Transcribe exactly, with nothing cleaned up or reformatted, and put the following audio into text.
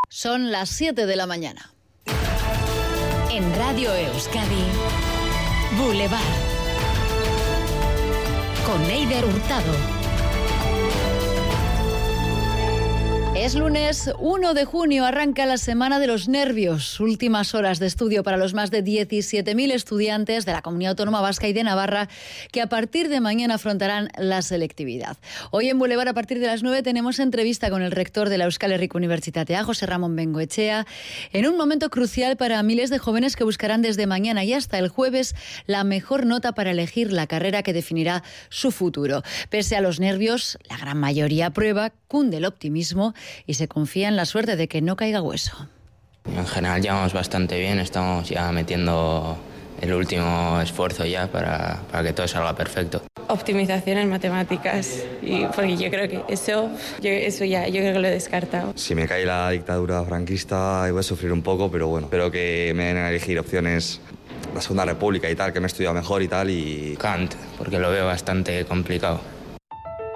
Son las siete de la mañana. En Radio Euskadi, Boulevard. Con Eider Hurtado. Es lunes uno de junio, arranca la Semana de los Nervios, últimas horas de estudio para los más de diecisiete mil estudiantes de la Comunidad Autónoma Vasca y de Navarra que a partir de mañana afrontarán la selectividad. Hoy en Boulevard a partir de las nueve tenemos entrevista con el rector de la Euskal Herriko Unibertsitatea, José Ramón Bengoechea, en un momento crucial para miles de jóvenes que buscarán desde mañana y hasta el jueves la mejor nota para elegir la carrera que definirá su futuro. Pese a los nervios, la gran mayoría aprueba, cunde el optimismo y se confía en la suerte de que no caiga hueso. En general llevamos bastante bien, estamos ya metiendo el último esfuerzo ya para, para que todo salga perfecto. Optimización en matemáticas, y porque yo creo que eso, yo, eso ya, yo creo que lo he descartado. Si me cae la dictadura franquista voy a sufrir un poco, pero bueno, espero que me den a elegir opciones, la Segunda República y tal, que me he estudiado mejor y tal. y Kant, porque lo veo bastante complicado.